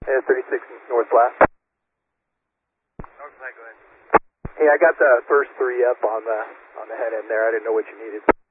36 north left. North flag, go ahead. Hey, I got the first three up on the head end there. I didn't know what you needed.